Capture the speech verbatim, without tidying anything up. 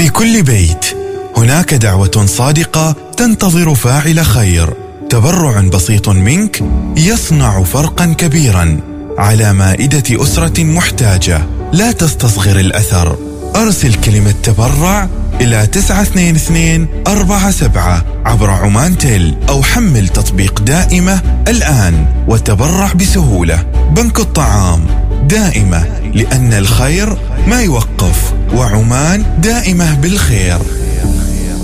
في كل بيت هناك دعوة صادقة تنتظر فاعل خير. تبرع بسيط منك يصنع فرقا كبيرا على مائدة أسرة محتاجة. لا تستصغر الأثر. أرسل كلمة تبرع إلى تسعة اثنين اثنين أربعة سبعة عبر عمان تيل، أو حمل تطبيق دائمة الآن وتبرع بسهولة. بنك الطعام، دائمة، لأن الخير ما يوقف، وعمان دائمة بالخير.